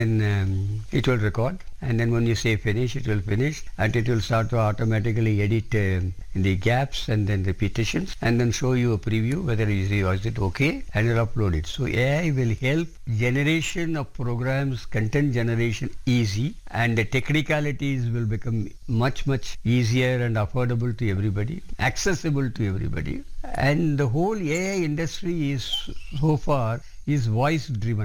then it will record, and then when you say finish, it will finish, and it will start to automatically edit the gaps and then repetitions, and then show you a preview whether is it okay, and you'll upload it. So AI will help generation of programs, content generation easy, and the technicalities will become much easier and affordable to everybody, accessible to everybody, and the whole AI industry is so far is voice driven.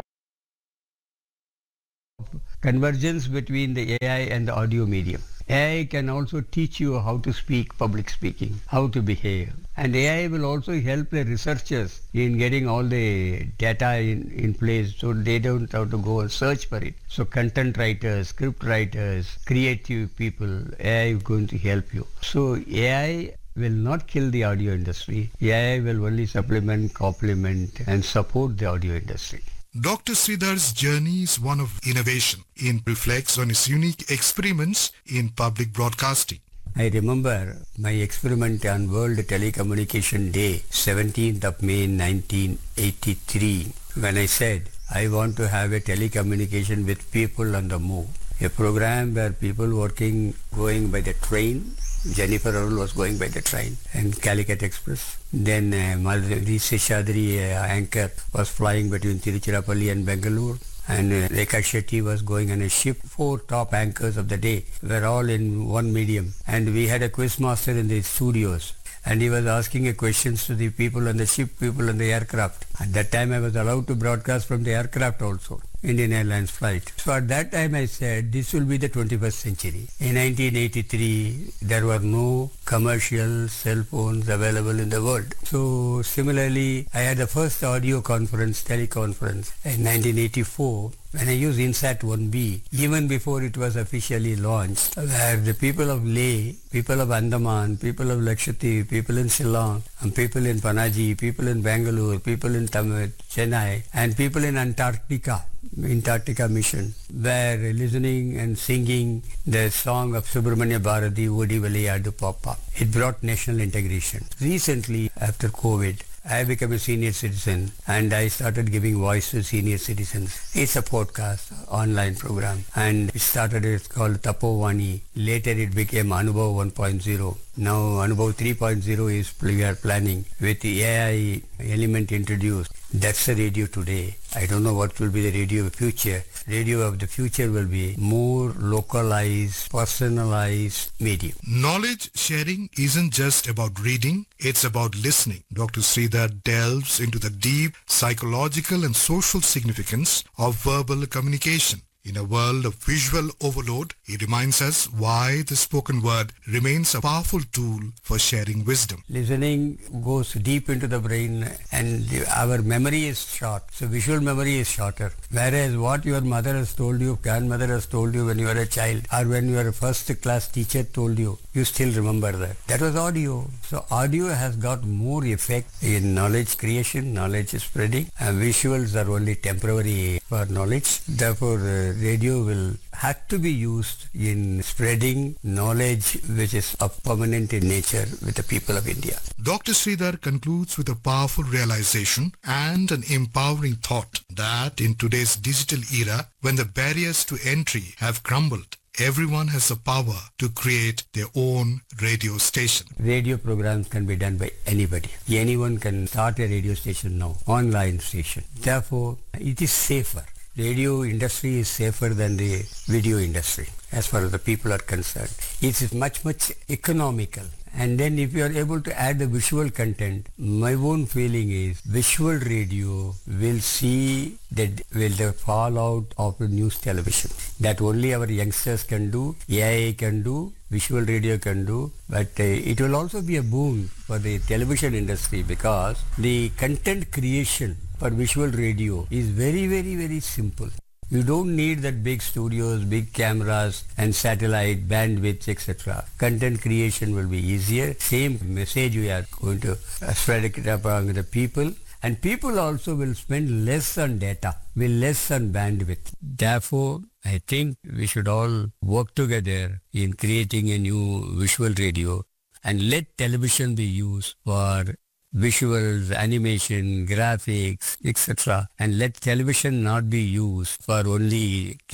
Convergence between the AI and the audio medium. AI can also teach you how to speak, public speaking, how to behave. And AI will also help the researchers in getting all the data in place so they don't have to go and search for it. So content writers, script writers, creative people, AI is going to help you. So AI will not kill the audio industry. AI will only supplement, complement, and support the audio industry. Dr. Sridhar's journey is one of innovation. It reflects on his unique experiments in public broadcasting. I remember my experiment on World Telecommunication Day, 17th of May 1983, when I said, I want to have a telecommunication with people on the move. A program where people going by the train. Jennifer Arul was going by the train and Calicut Express. Then Madhuri Seshadri, anchor, was flying between Tiruchirappalli and Bangalore. And Rekha Shetty was going on a ship. 4 top anchors of the day were all in one medium. And we had a quiz master in the studios. And he was asking questions to the people on the ship, people on the aircraft. At that time, I was allowed to broadcast from the aircraft also, Indian Airlines flight. So at that time, I said, this will be the 21st century. In 1983, there were no commercial cell phones available in the world. So similarly, I had the first audio conference, teleconference, in 1984. When I used INSAT 1B, even before it was officially launched, where the people of Leh, people of Andaman, people of Lakshadweep, people in Shillong, and people in Panaji, people in Bangalore, people in Chennai, and people in Antarctica mission, were listening and singing the song of Subramanya Bharati, Odi Vilayadu Papa. It brought national integration. Recently, after COVID, I became a senior citizen and I started giving voice to senior citizens. It's a podcast, online program, and it's called Tapovani. Later it became Anubhav 1.0. Now Anubhav 3.0 is we are planning with the AI element introduced. That's the radio today. I don't know what will be the radio of the future. Radio of the future will be more localized, personalized medium. Knowledge sharing isn't just about reading, it's about listening. Dr. Sridhar delves into the deep psychological and social significance of verbal communication. In a world of visual overload, he reminds us why the spoken word remains a powerful tool for sharing wisdom. Listening goes deep into the brain and our memory is short. So visual memory is shorter. Whereas what your mother has told you, grandmother has told you when you were a child, or when your first class teacher told you, you still remember that. That was audio. So audio has got more effect in knowledge creation, knowledge spreading, and visuals are only temporary for knowledge. Therefore, radio will have to be used in spreading knowledge which is of permanent in nature with the people of India. Dr. Sridhar concludes with a powerful realization and an empowering thought that in today's digital era, when the barriers to entry have crumbled, everyone has the power to create their own radio station. Radio programs can be done by anybody. Anyone can start a radio station now, online station. Therefore, it is safer. Radio industry is safer than the video industry as far as the people are concerned. It is much economical. And then if you are able to add the visual content, my own feeling is visual radio will see the fallout of the news television. That only our youngsters can do, AI can do, visual radio can do, but it will also be a boon for the television industry because the content creation for visual radio is very simple. You don't need that big studios, big cameras and satellite bandwidth, etc. Content creation will be easier. Same message we are going to spread it among the people. And people also will spend less on data, will less on bandwidth. Therefore, I think we should all work together in creating a new visual radio and let television be used for visuals, animation, graphics, etc. And let television not be used for only